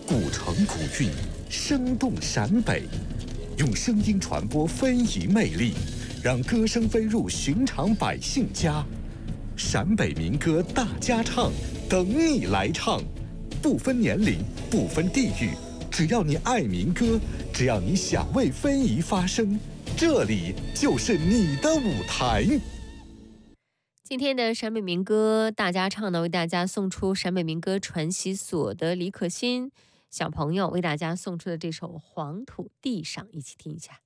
古城古韵，生动陕北，用声音传播非遗魅力，让歌声飞入寻常百姓家。陕北民歌大家唱，等你来唱，不分年龄，不分地域，只要你爱民歌，只要你想为非遗发声，这里就是你的舞台。 今天的陕北民歌大家唱呢，为大家送出陕北民歌传习所的李可欣小朋友为大家送出的这首《黄土地上》，一起听一下。